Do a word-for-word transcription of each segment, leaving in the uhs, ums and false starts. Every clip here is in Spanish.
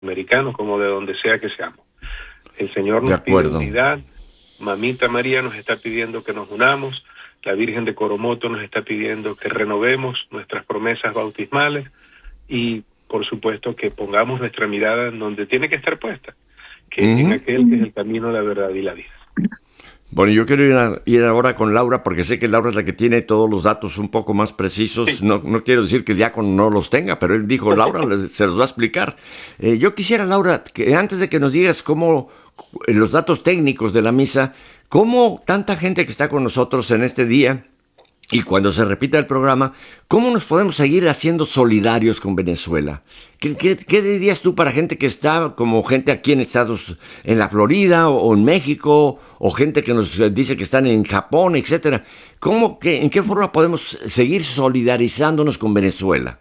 americanos como de donde sea que seamos. El Señor nos pide unidad, Mamita María nos está pidiendo que nos unamos, la Virgen de Coromoto nos está pidiendo que renovemos nuestras promesas bautismales y, por supuesto, que pongamos nuestra mirada en donde tiene que estar puesta, que uh-huh. en aquel que es el camino, la verdad y la vida. Bueno, yo quiero ir, a, ir ahora con Laura, porque sé que Laura es la que tiene todos los datos un poco más precisos. Sí. No, no quiero decir que el diácono no los tenga, pero él dijo, Laura les, se los va a explicar. Eh, yo quisiera, Laura, que antes de que nos digas cómo los datos técnicos de la misa, cómo tanta gente que está con nosotros en este día y cuando se repita el programa, ¿cómo nos podemos seguir haciendo solidarios con Venezuela? ¿Qué, qué, qué dirías tú para gente que está como gente aquí en Estados, en la Florida o, o en México, o gente que nos dice que están en Japón, etcétera? ¿Cómo, que, en qué forma podemos seguir solidarizándonos con Venezuela?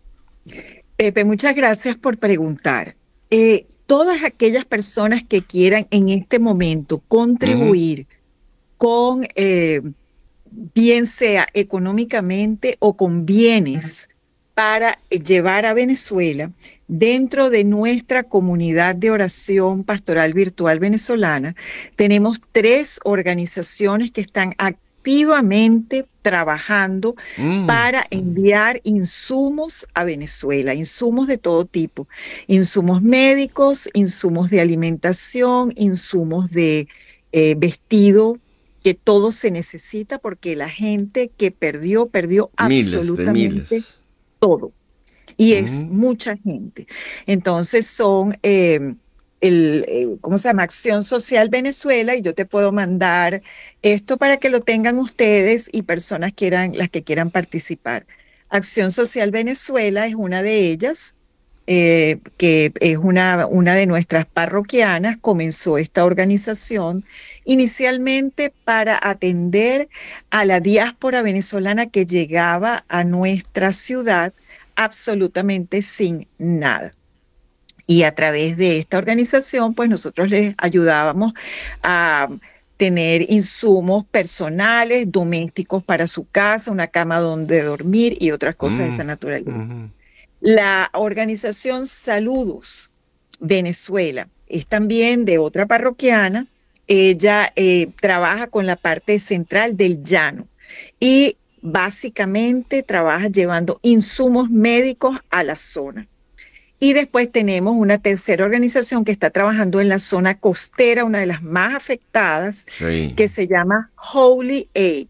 Pepe, muchas gracias por preguntar. Eh, todas aquellas personas que quieran en este momento contribuir uh-huh. con... Eh, bien sea económicamente o con bienes para llevar a Venezuela, dentro de nuestra comunidad de oración pastoral virtual venezolana, tenemos tres organizaciones que están activamente trabajando mm. para enviar insumos a Venezuela, insumos de todo tipo, insumos médicos, insumos de alimentación, insumos de eh, vestido, que todo se necesita porque la gente que perdió, perdió miles absolutamente todo. Y uh-huh. es mucha gente. Entonces son, eh, el, eh, ¿cómo se llama? Acción Social Venezuela, y yo te puedo mandar esto para que lo tengan ustedes y personas quieran, las que quieran participar. Acción Social Venezuela es una de ellas. Eh, que es una, una de nuestras parroquianas, comenzó esta organización inicialmente para atender a la diáspora venezolana que llegaba a nuestra ciudad absolutamente sin nada. Y a través de esta organización, pues nosotros les ayudábamos a tener insumos personales, domésticos para su casa, una cama donde dormir y otras cosas mm, de esa naturaleza. Uh-huh. La organización Saludos Venezuela es también de otra parroquiana. Ella eh, trabaja con la parte central del llano y básicamente trabaja llevando insumos médicos a la zona. Y después tenemos una tercera organización que está trabajando en la zona costera, una de las más afectadas, sí. que se llama Holy Aid.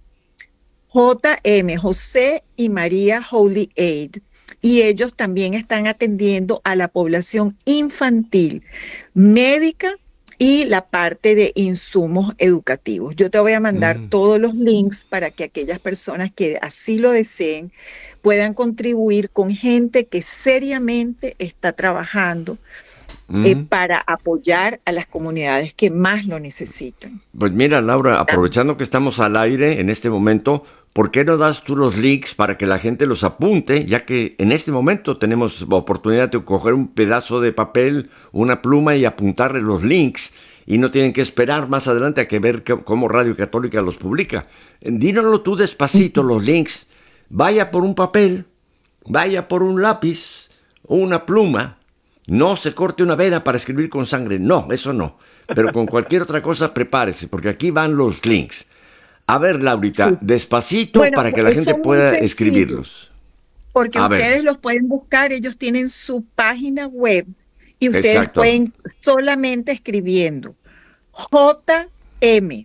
J M, José y María Holy Aid. Y ellos también están atendiendo a la población infantil, médica y la parte de insumos educativos. Yo te voy a mandar mm. todos los links para que aquellas personas que así lo deseen puedan contribuir con gente que seriamente está trabajando mm. eh, para apoyar a las comunidades que más lo necesitan. Pues mira, Laura, aprovechando que estamos al aire en este momento, ¿por qué no das tú los links para que la gente los apunte? Ya que en este momento tenemos la oportunidad de coger un pedazo de papel, una pluma y apuntarle los links. Y no tienen que esperar más adelante a que ver que, cómo Radio Católica los publica. Dínoslo tú despacito, los links. Vaya por un papel, vaya por un lápiz, una pluma. No se corte una vena para escribir con sangre. No, eso no. Pero con cualquier otra cosa prepárese, porque aquí van los links. A ver, Laurita, sí. despacito bueno, para que la gente pueda sencillo, escribirlos. Porque a ustedes ver. los pueden buscar, ellos tienen su página web y ustedes Exacto. pueden solamente escribiendo J M,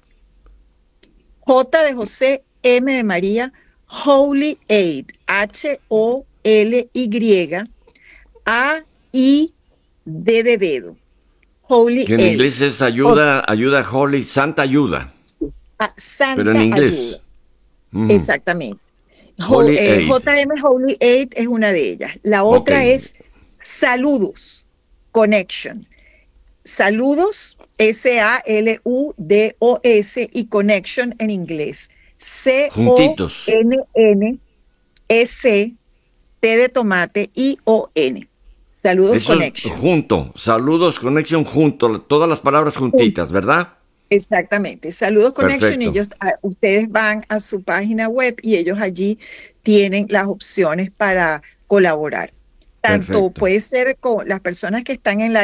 J de José, M de María, Holy Aid, H O L Y, A I D de dedo. Holy que en Aid. inglés es ayuda, ayuda Holy, Santa Ayuda. Ah, Santa Pero en inglés. Ayuda. Mm. Exactamente. Holy eh, Aid. J M Holy Aid es una de ellas. La otra okay. es Saludos Connection. Saludos, S A L U D O S y Connection en inglés. C O N N S T de tomate I O N. Saludos Eso Connection. Junto, Saludos Connection junto, todas las palabras juntitas, ¿verdad? Exactamente, Saludos Connection, Perfecto. ellos, a, ustedes van a su página web y ellos allí tienen las opciones para colaborar. tanto Perfecto. puede ser con las personas que están en la